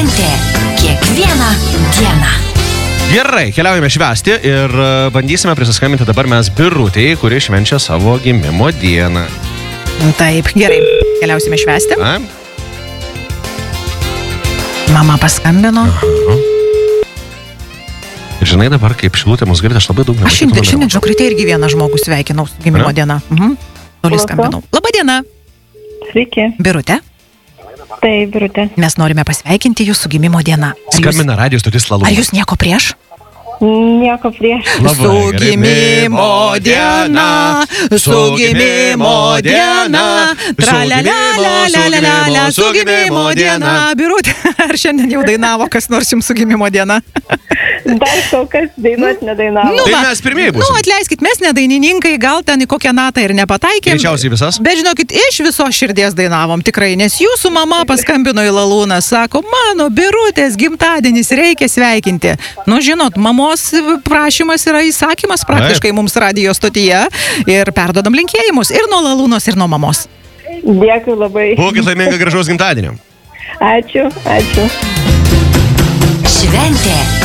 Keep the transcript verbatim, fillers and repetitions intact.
Šventė kiekvieną dieną. Gerai, keliaujame švęsti ir bandysime prisiskambinti dabar mes Birutei, kuri švenčia savo gimimo dieną. Taip, gerai, keliausime švęsti. A? Mama paskambino. Aha. Ir žinai dabar, kaip šilutė mus girdi, aš labai daug Aš šiandien, šiandien žinokritė irgi vieną žmogų sveikinau su gimimo A? diena. Mhm. Toli skambinau. Labą dieną. Sveiki. Birutė, Taip, Birutė. mes norime pasveikinti jūsų gimimo dieną. Ar jūs, Skambina radijos stotis Lalūnas. ar jūs nieko prieš? Nieko prieš. Labai Su gerai. gimimo diena, su gimimo diena, tra-la-la-la-la-la-la, su gimimo diena. Birutė, ar šiandien jau dainavo kas nors jums su gimimo diena? Dar kol kas dainuot nedainavo. Nu, Tai va. mes pirmieji Nu, būsim. atleiskit, mes nedainininkai, gal ten į kokią natą ir nepataikėm. Greičiausiai visas. Bet žinokit, iš viso širdies dainavom tikrai, nes jūsų mama paskambino į Lalūną, sako, mano Birutės gimtadienis reikia sveikinti. Nu, žinot, mamos prašymas yra įsakymas praktiškai mums radijo stotyje ir perdodam linkėjimus ir nuo Lalūnos, ir nuo mamos. Dėkui labai. Būkit laiminga gražaus gimtadienio. Ačiū, ačiū. Šventė